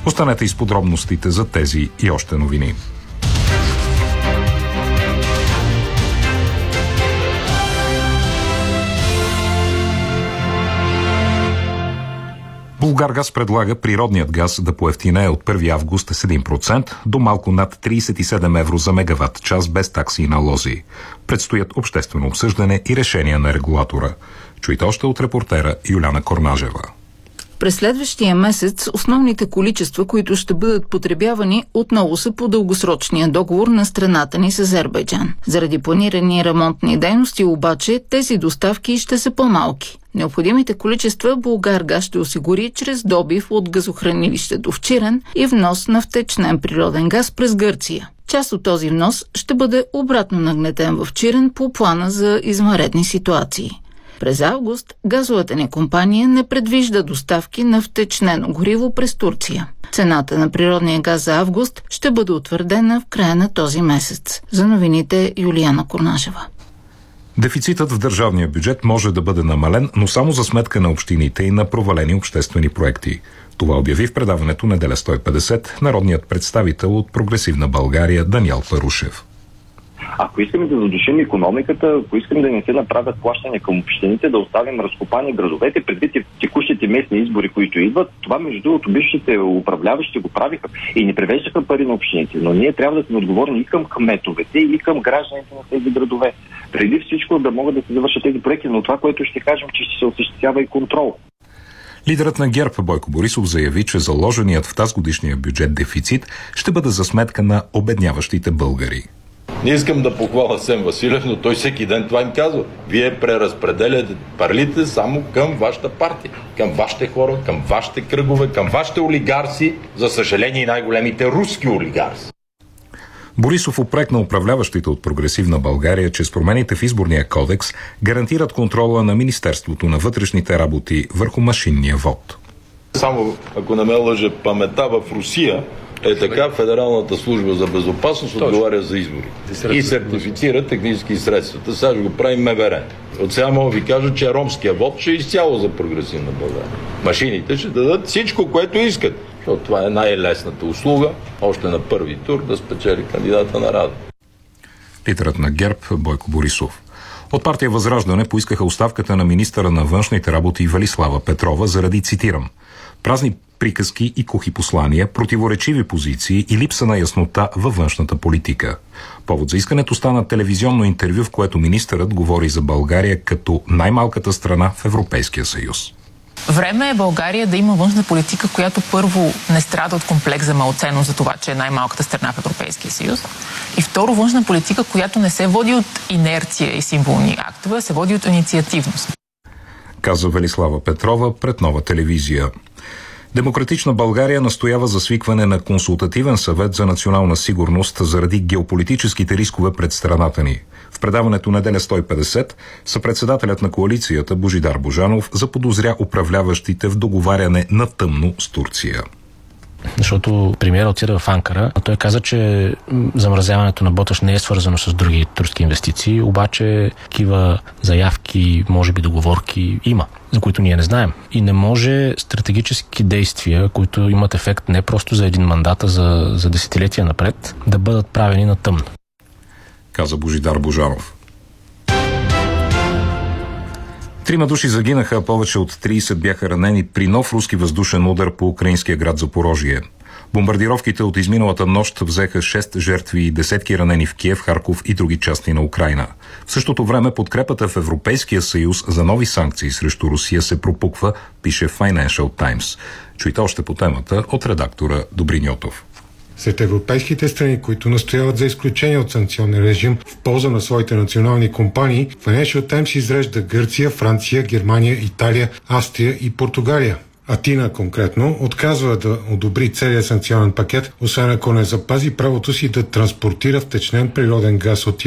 Останете и с подробностите за тези и още новини. Булгаргаз предлага природният газ да поевтинее от 1 август с 1% до малко над 37 евро за мегаватт час без такси и налози. Предстоят обществено обсъждане и решения на регулатора. Чуйте още от репортера Юлиана Корнажева. През следващия месец основните количества, които ще бъдат потребявани, отново са по дългосрочния договор на страната ни с Азербайджан. Заради планирани ремонтни дейности обаче тези доставки ще са по-малки. Необходимите количества Булгаргаз ще осигури чрез добив от газохранилището в Чирен и внос на втечнен природен газ през Гърция. Част от този внос ще бъде обратно нагнетен в Чирен по плана за извънредни ситуации. През август газовата ни компания не предвижда доставки на втечнено гориво през Турция. Цената на природния газ за август ще бъде утвърдена в края на този месец. За новините Юлиана Корнажева. Дефицитът в държавния бюджет може да бъде намален, но само за сметка на общините и на провалени обществени проекти. Това обяви в предаването Неделя 150 народният представител от Прогресивна България Даниел Парушев. Ако искаме да задушим икономиката, ако искаме да не се направят плащания към общините, да оставим разкопани градовете, предвид текущите местни избори, които идват, това между другото бившите управляващи го правиха и не превеждаха пари на общините. Но ние трябва да сме отговорни и към кметовете, и към гражданите на тези градове. Преди всичко да могат да се завършат тези проекти, но това, което ще кажем, че ще се осъществява и контрол. Лидерът на ГЕРБ Бойко Борисов заяви, че заложеният в тазгодишния бюджет дефицит ще бъде за сметка на обедняващите българи. Не искам да похваля Асен Василев, но той всеки ден това им казва. Вие преразпределяте парлите само към вашата партия, към вашите хора, към вашите кръгове, към вашите олигарси, за съжаление и най-големите руски олигарси. Борисов упрекна управляващите от Прогресивна България, че с промените в изборния кодекс гарантират контрола на Министерството на вътрешните работи върху машинния вод. Само ако не ме лъже паметта, в Русия е така, Федералната служба за безопасност отговаря за избори и сертифицира технически средствата. Сега ще го прави МВР. От сега мога ви кажа, че ромския вод ще е изцяло за Прогресивна България. Машините ще дадат всичко, което искат. Защото това е най-лесната услуга, още на първи тур, да спечели кандидата на Рада. Лидерът на ГЕРБ Бойко Борисов. От партия Възраждане поискаха оставката на министъра на външните работи Велислава Петрова заради, цитирам, празни приказки и кухи послания, противоречиви позиции и липса на яснота във външната политика. Повод за искането стана телевизионно интервю, в което министърът говори за България като най-малката страна в Европейския съюз. Време е България да има външна политика, която първо не страда от комплекс за малценност за това, че е най-малката страна в Европейския съюз. И второ, външна политика, която не се води от инерция и символни актове, а се води от инициативност. Каза Велислава Петрова пред Нова телевизия. Демократична България настоява за свикване на консултативен съвет за национална сигурност заради геополитическите рискове пред страната ни. В предаването Неделя 150 съпредседателят на коалицията Божидар Божанов заподозря управляващите в договаряне на тъмно с Турция. Защото премиерът отида в Анкара, а той каза, че замразяването на Боташ не е свързано с други турски инвестиции, обаче такива заявки, може би договорки има, за които ние не знаем. И не може стратегически действия, които имат ефект не просто за един мандат, а за десетилетия напред, да бъдат правени на тъмно. Каза Божидар Божанов. 3 души загинаха, а повече от 30 бяха ранени при нов руски въздушен удар по украинския град Запорожие. Бомбардировките от изминалата нощ взеха 6 жертви и десетки ранени в Киев, Харков и други части на Украйна. В същото време подкрепата в Европейския съюз за нови санкции срещу Русия се пропуква, пише Financial Times. Чуйте още по темата от редактора Добри Ньотов. Сред европейските страни, които настояват за изключение от санкционен режим в полза на своите национални компании, Financial Times изрежда Гърция, Франция, Германия, Италия, Австрия и Португалия. Атина конкретно отказва да одобри целия санкционен пакет, освен ако не запази правото си да транспортира втечнен природен газ от